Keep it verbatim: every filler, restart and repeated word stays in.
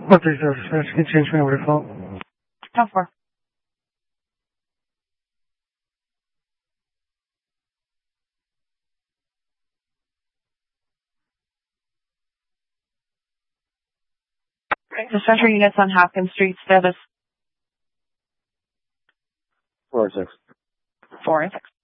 What is your search? Can you change me over the phone? ten four. The center units on Hopkins Street, status Four six. four and six.